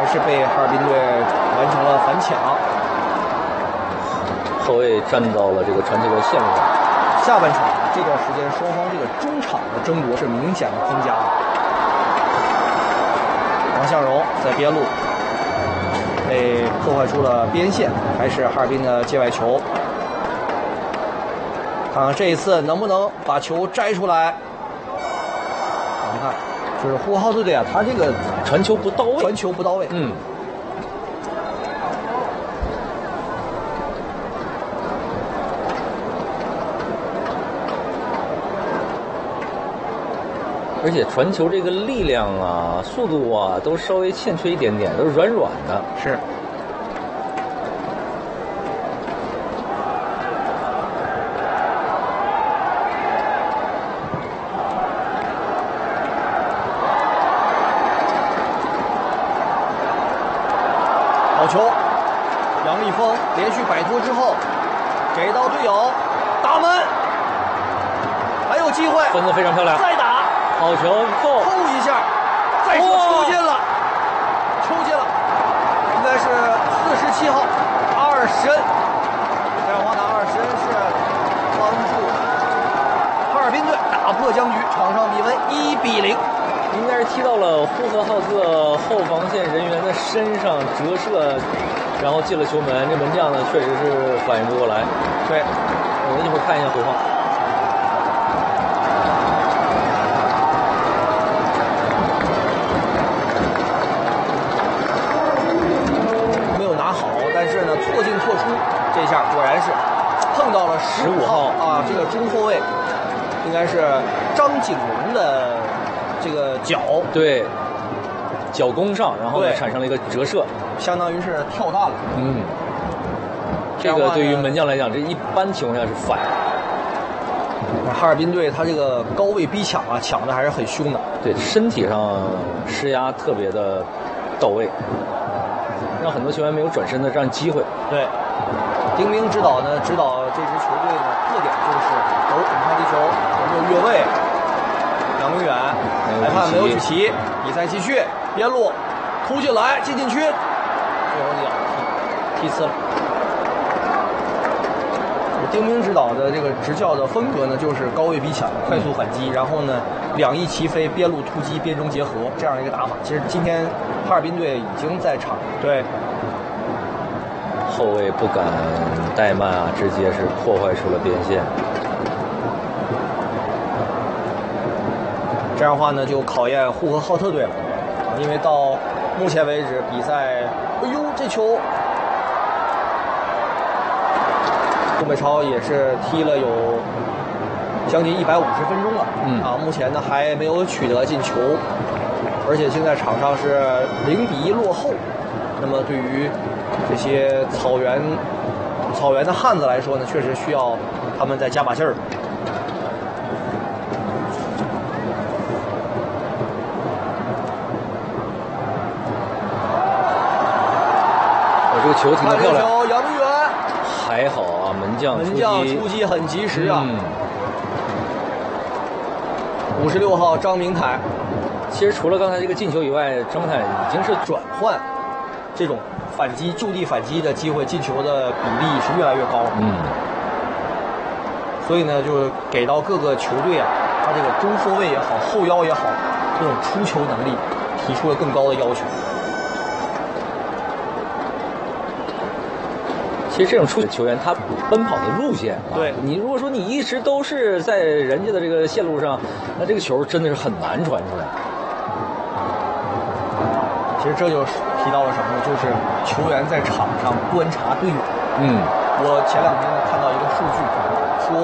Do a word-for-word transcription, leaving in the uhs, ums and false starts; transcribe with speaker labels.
Speaker 1: 是被哈尔滨队完成了反抢。
Speaker 2: 后卫站到了这个传球的线路上。
Speaker 1: 下半场这段时间，双方这个中场的争夺是明显的增加了。王向荣在边路被破坏出了边线，还是哈尔滨的界外球。看看这一次能不能把球摘出来。你看，就是呼和浩特队啊，他这个
Speaker 2: 传球不到位，
Speaker 1: 传球不到位。
Speaker 2: 嗯。而且传球这个力量啊、速度啊，都稍微欠缺一点点，都是软软的。
Speaker 1: 是。好球，杨立峰连续摆脱之后，给到队友，打门，还有机会，
Speaker 2: 分得非常漂亮，
Speaker 1: 再打。
Speaker 2: 好球，够
Speaker 1: 扣一下，再说抽进了，抽进了，应该是四十七号阿尔什。这样的话呢，阿尔什是帮助哈尔滨队打破僵局，场上比分一比零。
Speaker 2: 应该是踢到了呼和浩特后防线人员的身上折射，然后进了球门。这门将呢，确实是反应不过来。
Speaker 1: 对，
Speaker 2: 我们一会儿看一下回放。
Speaker 1: 错进错出，这下果然是碰到了十五号啊，这个中后卫应该是张景荣的这个脚，
Speaker 2: 对，脚弓上，然后呢产生了一个折射，
Speaker 1: 相当于是跳弹了。
Speaker 2: 嗯，这个对于门将来讲，这一般情况下是反。
Speaker 1: 哈尔滨队他这个高位逼抢啊，抢的还是很凶的，
Speaker 2: 对，身体上施压特别的到位。让很多球员没有转身的这样机会。
Speaker 1: 对，丁冰指导呢，指导这支球队呢，特点就是有恐怕地球，有没有越位？杨永远，裁判没有举旗，比赛继续，边路突进来，进禁区，最后两踢踢刺了。丁冰指导的这个执教的风格呢，就是高位逼抢，快速反击，然后呢两翼齐飞，边路突击，边中结合这样一个打法。其实今天哈尔滨队已经在场，对，
Speaker 2: 后卫不敢怠慢啊，直接是破坏出了边线。
Speaker 1: 这样的话呢，就考验呼和浩特队了，因为到目前为止比赛，哎呦，这球。宋北超也是踢了有将近一百五十分钟了，
Speaker 2: 嗯
Speaker 1: 啊，目前呢还没有取得进球，而且现在场上是零比一落后。那么对于这些草原草原的汉子来说呢，确实需要他们再加把劲儿。
Speaker 2: 我这个球挺漂亮，
Speaker 1: 杨明远
Speaker 2: 还好啊，门将
Speaker 1: 门将出击很及时啊。五十六号张明凯，
Speaker 2: 其实除了刚才这个进球以外，张明凯已经是
Speaker 1: 转换这种反击就地反击的机会，进球的比例是越来越高。
Speaker 2: 嗯，
Speaker 1: 所以呢，就给到各个球队啊，他这个中后卫也好，后腰也好，这种出球能力提出了更高的要求。
Speaker 2: 其实这种出球员，他奔跑的路线，啊、
Speaker 1: 对
Speaker 2: 你如果说你一直都是在人家的这个线路上，那这个球真的是很难传出来。
Speaker 1: 其实这就提到了什么呢？就是球员在场上观察队友。
Speaker 2: 嗯，
Speaker 1: 我前两天呢看到一个数据，